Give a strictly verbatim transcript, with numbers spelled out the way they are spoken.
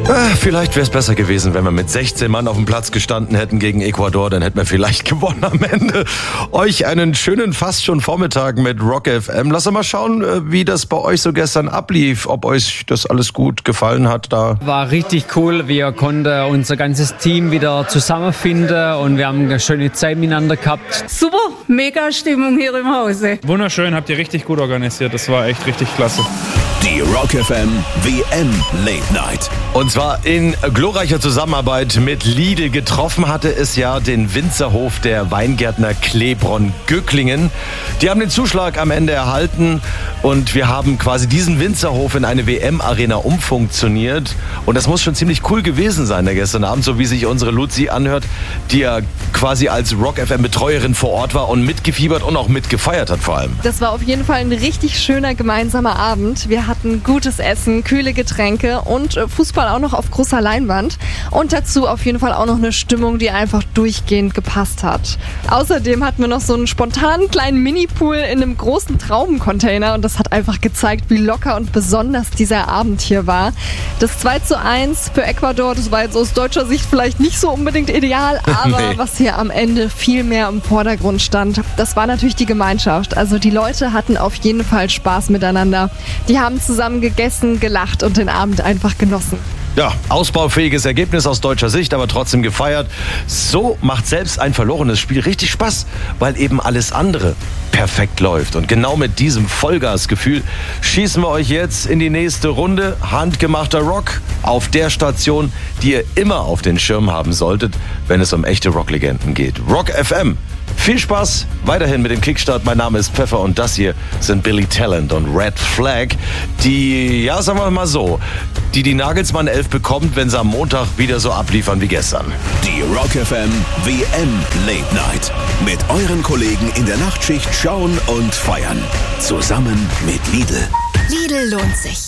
Äh, vielleicht wäre es besser gewesen, wenn wir mit sechzehn Mann auf dem Platz gestanden hätten gegen Ecuador, dann hätten wir vielleicht gewonnen am Ende. Euch einen schönen, fast schon Vormittag mit Rock F M. Lass uns mal schauen, wie das bei euch so gestern ablief, ob euch das alles gut gefallen hat da. War richtig cool, wir konnten unser ganzes Team wieder zusammenfinden und wir haben eine schöne Zeit miteinander gehabt. Super, mega Stimmung hier im Hause. Wunderschön, habt ihr richtig gut organisiert, das war echt richtig klasse. Die Rock F M W M Late Night. Und zwar in glorreicher Zusammenarbeit mit Lidl. Getroffen hatte es ja den Winzerhof der Weingärtner Klebron-Gücklingen. Die haben den Zuschlag am Ende erhalten und wir haben quasi diesen Winzerhof in eine W M-Arena umfunktioniert. Und das muss schon ziemlich cool gewesen sein, der gestern Abend, so wie sich unsere Luzi anhört, die ja quasi als Rock F M-Betreuerin vor Ort war und mitgefiebert und auch mitgefeiert hat vor allem. Das war auf jeden Fall ein richtig schöner gemeinsamer Abend. Wir hatten gutes Essen, kühle Getränke und Fußball auch noch auf großer Leinwand. Und dazu auf jeden Fall auch noch eine Stimmung, die einfach durchgehend gepasst hat. Außerdem hatten wir noch so einen spontanen kleinen Mini-Pool in einem großen Traubencontainer und das hat einfach gezeigt, wie locker und besonders dieser Abend hier war. Das zwei zu eins für Ecuador, das war jetzt aus deutscher Sicht vielleicht nicht so unbedingt ideal, aber nee. Was hier am Ende viel mehr im Vordergrund stand, das war natürlich die Gemeinschaft. Also die Leute hatten auf jeden Fall Spaß miteinander. Die haben zusammen gegessen, gelacht und den Abend einfach genossen. Ja, ausbaufähiges Ergebnis aus deutscher Sicht, aber trotzdem gefeiert. So macht selbst ein verlorenes Spiel richtig Spaß, weil eben alles andere perfekt läuft. Und genau mit diesem Vollgasgefühl schießen wir euch jetzt in die nächste Runde. Handgemachter Rock auf der Station, die ihr immer auf den Schirm haben solltet, wenn es um echte Rocklegenden geht. Rock F M. Viel Spaß weiterhin mit dem Kickstart. Mein Name ist Pfeffer und das hier sind Billy Talent und Red Flag, die, ja, sagen wir mal so, die die Nagelsmann elf bekommt, wenn sie am Montag wieder so abliefern wie gestern. Die Rock F M W M Late Night. Mit euren Kollegen in der Nachtschicht schauen und feiern. Zusammen mit Lidl. Lidl lohnt sich.